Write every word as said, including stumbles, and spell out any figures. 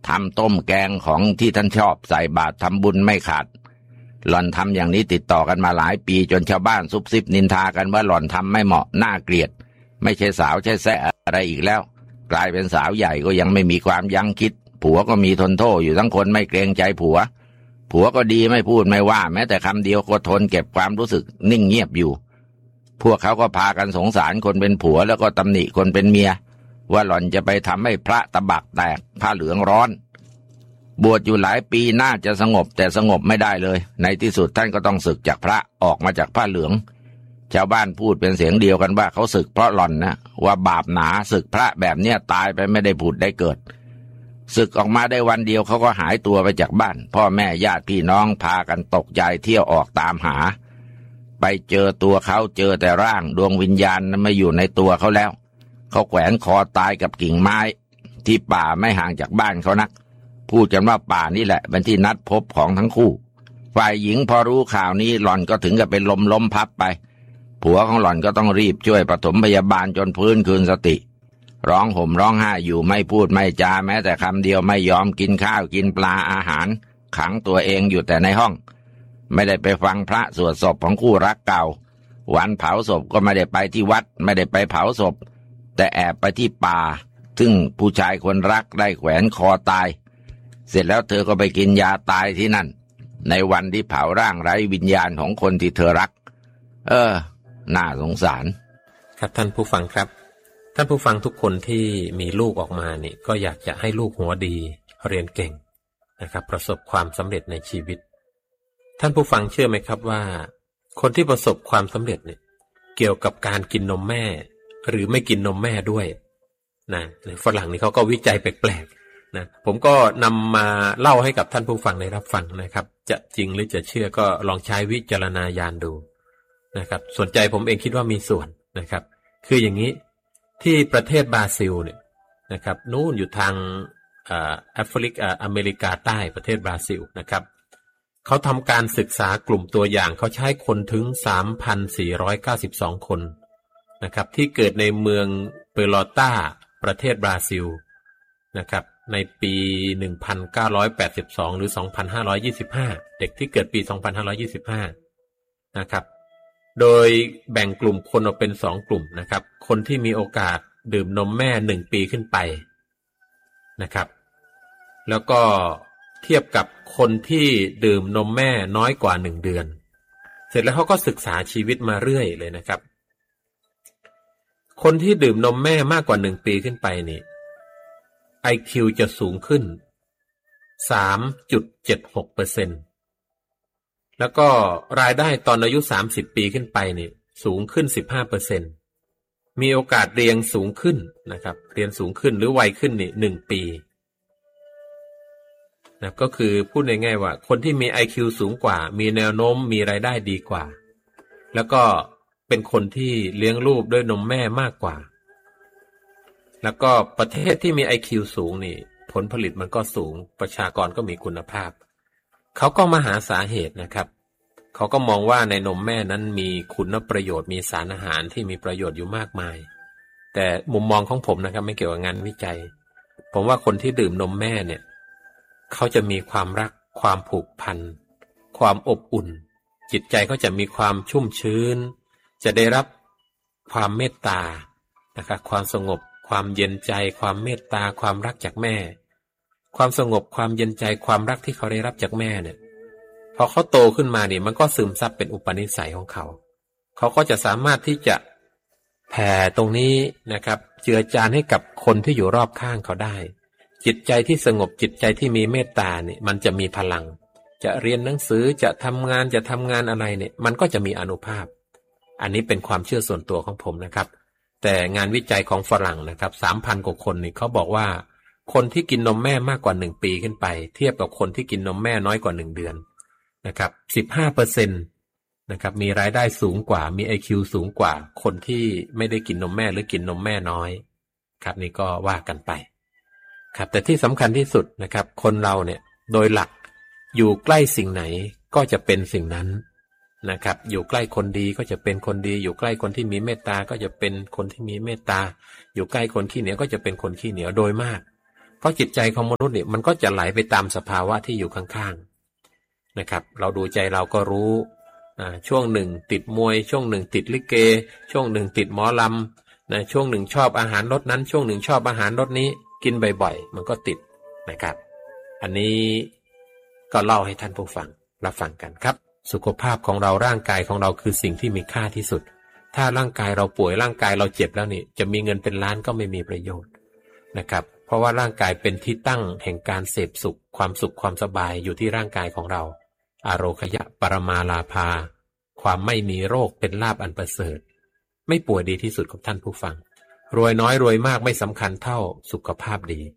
ทำต้มแกงของที่ท่านชอบใส่บาตรทำบุญไม่ขาดหล่อนทำอย่างนี้ติดต่อกันมาหลายปีจนชาวบ้านซุบซิบนินทากันว่าหล่อนทำไม่เหมาะน่าเกลียดไม่ใช่สาวใช่แสะอะไรอีกแล้วกลายเป็นสาวใหญ่ก็ยังไม่มีความยั้งคิดผัวก็มีทนโทษอยู่ทั้งคนไม่เกรงใจผัวผัวก็ดีไม่พูดไม่ว่าแม้แต่คำเดียวก็ทนเก็บความรู้สึกนิ่งเงียบอยู่พวกเขาก็พากันสงสารคนเป็นผัวแล้วก็ตำหนิคนเป็นเมียว่าหล่อนจะไปทำให้พระตะบักแตกผ้าเหลืองร้อนบวชอยู่หลายปีน่าจะสงบแต่สงบไม่ได้เลยในที่สุดท่านก็ต้องสึกจากพระออกมาจากผ้าเหลืองชาวบ้านพูดเป็นเสียงเดียวกันว่าเขาสึกเพราะหล่อนนะว่าบาปหนาสึกพระแบบเนี้ยตายไปไม่ได้ผุดได้เกิดสึกออกมาได้วันเดียวเขาก็หายตัวไปจากบ้านพ่อแม่ญาติพี่น้องพากันตกใจเที่ยวออกตามหาไปเจอตัวเขาเจอแต่ร่างดวงวิญญาณไม่อยู่ในตัวเขาแล้วเขาแขวนคอตายกับกิ่งไม้ที่ป่าไม่ห่างจากบ้านเขานักพูดกันว่าป่านี่แหละเป็นที่นัดพบของทั้งคู่ฝ่ายหญิงพอรู้ข่าวนี้หล่อนก็ถึงกับเป็นลมล้มพับไปผัวของหล่อนก็ต้องรีบช่วยปฐมพยาบาลจนพื้นคืนสติร้องห่มร้องไห้อยู่ไม่พูดไม่จาแม้แต่คำเดียวไม่ยอมกินข้าวกินปลาอาหารขังตัวเองอยู่แต่ในห้องไม่ได้ไปฟังพระสวดศพของคู่รักเก่าวันเผาศพก็ไม่ได้ไปที่วัดไม่ได้ไปเผาศพแต่แอบไปที่ป่าซึ่งผู้ชายคนรักได้แขวนคอตายเสร็จแล้วเธอก็ไปกินยาตายที่นั่นในวันที่เผาร่างไร้วิญญาณของคนที่เธอรักเออน่าสงสารครับท่านผู้ฟังครับท่านผู้ฟังทุกคนที่มีลูกออกมานี่ก็อยากจะให้ลูกหัวดีเรียนเก่งนะครับประสบความสำเร็จในชีวิตท่านผู้ฟังเชื่อไหมครับว่าคนที่ประสบความสำเร็จเนี่ยเกี่ยวกับการกินนมแม่หรือไม่กินนมแม่ด้วยนะในฝรั่งนี่เขาก็วิจัยแปลกๆนะผมก็นำมาเล่าให้กับท่านผู้ฟังได้รับฟังนะครับจะจริงหรือจะเชื่อก็ลองใช้วิจารณญาณดูนะครับส่วนใจผมเองคิดว่ามีส่วนนะครับคืออย่างนี้ที่ประเทศบราซิลเนี่ยนะครับนู่นอยู่ทางอ่าแอฟริกาอเมริกาใต้ประเทศบราซิลนะครับเขาทำการศึกษากลุ่มตัวอย่างเขาใช้คนถึง สามพันสี่ร้อยเก้าสิบสอง คนนะครับที่เกิดในเมืองเปโลตาประเทศบราซิลนะครับในปีหนึ่งพันเก้าร้อยแปดสิบสองหรือสองพันห้าร้อยยี่สิบห้าเด็กที่เกิดปีสองพันห้าร้อยยี่สิบห้านะครับโดยแบ่งกลุ่มคนออกเป็นสองกลุ่มนะครับคนที่มีโอกาสดื่มนมแม่หนึ่งปีขึ้นไปนะครับแล้วก็เทียบกับคนที่ดื่มนมแม่น้อยกว่าหนึ่งเดือนเสร็จแล้วเขาก็ศึกษาชีวิตมาเรื่อยเลยนะครับคนที่ดื่มนมแม่มากกว่าหนึ่งปีขึ้นไปนี่ ไอ คิว จะสูงขึ้น สามจุดเจ็ดหกเปอร์เซ็นต์ แล้วก็รายได้ตอนอายุสามสิบปีขึ้นไปนี่สูงขึ้น สิบห้าเปอร์เซ็นต์ มีโอกาสเรียนสูงขึ้นนะครับเรียนสูงขึ้นหรือไวขึ้นนี่หนึ่งปีนะก็คือพูดง่ายๆว่าคนที่มี ไอ คิว สูงกว่ามีแนวโน้มมีรายได้ดีกว่าแล้วก็เป็นคนที่เลี้ยงลูกด้วยนมแม่มากกว่าแล้วก็ประเทศที่มี ไอ คิว สูงนี่ผลผลิตมันก็สูงประชากรก็มีคุณภาพเขาก็มาหาสาเหตุนะครับเขาก็มองว่าในนมแม่นั้นมีคุณประโยชน์มีสารอาหารที่มีประโยชน์อยู่มากมายแต่มุมมองของผมนะครับไม่เกี่ยวกับงานวิจัยผมว่าคนที่ดื่มนมแม่เนี่ยเขาจะมีความรักความผูกพันความอบอุ่นจิตใจเขาจะมีความชุ่มชื้นจะได้รับความเมตตานะครับความสงบความเย็นใจความเมตตาความรักจากแม่ความสงบความเย็นใจความรักที่เขาได้รับจากแม่เนี่ยพอเขาโตขึ้นมาเนี่ยมันก็ซึมซับเป็นอุปนิสัยของเขาเขาก็จะสามารถที่จะแผ่ตรงนี้นะครับเจือจานให้กับคนที่อยู่รอบข้างเขาได้จิตใจที่สงบจิตใจที่มีเมตตาเนี่ยมันจะมีพลังจะเรียนหนังสือจะทำงานจะทำงานอะไรเนี่ยมันก็จะมีอานุภาพอันนี้เป็นความเชื่อส่วนตัวของผมนะครับแต่งานวิจัยของฝรั่งนะครับ สามพัน กว่าคนนี่เขาบอกว่าคนที่กินนมแม่มากกว่าหนึ่งปีขึ้นไปเทียบกับคนที่กินนมแม่น้อยกว่าหนึ่งเดือนนะครับ สิบห้าเปอร์เซ็นต์ นะครับมีรายได้สูงกว่ามี ไอ คิว สูงกว่าคนที่ไม่ได้กินนมแม่หรือกินนมแม่น้อยครับนี่ก็ว่ากันไปครับแต่ที่สำคัญที่สุดนะครับคนเราเนี่ยโดยหลักอยู่ใกล้สิ่งไหนก็จะเป็นสิ่งนั้นนะครับอยู่ใกล้คนดีก็จะเป็นคนดีอยู่ใกล้คนที่มีเมตตาก็จะเป็นคนที่มีเมตตาอยู่ใกล้คนขี้เหนียวก็จะเป็นคนขี้เหนียวโดยมากเพราะจิตใจของมนุษย์เนี่ยมันก็จะไหลไปตามสภาวะที่อยู่ข้างๆนะครับเราดูใจเราก็รู้อ่าช่วงหนึ่งติดมวยช่วงหนึ่งติดลิเกช่วงหนึ่งติดหมอลำนะช่วงหนึ่งชอบอาหารรสนั้นช่วงหนึ่งชอบอาหารรสนี้กินบ่อยๆมันก็ติดนะครับอันนี้ก็เล่าให้ท่านผู้ฟังรับฟังกันครับสุขภาพของเราร่างกายของเราคือสิ่งที่มีค่าที่สุดถ้าร่างกายเราป่วยร่างกายเราเจ็บแล้วนี่จะมีเงินเป็นล้านก็ไม่มีประโยชน์นะครับเพราะว่าร่างกายเป็นที่ตั้งแห่งการเสพสุขความสุขความสบายอยู่ที่ร่างกายของเราอาโรคยะปรมาลาภาความไม่มีโรคเป็นลาภอันประเสริฐไม่ป่วยดีที่สุดของท่านผู้ฟังรวยน้อยรวยมากไม่สำคัญเท่าสุขภาพดี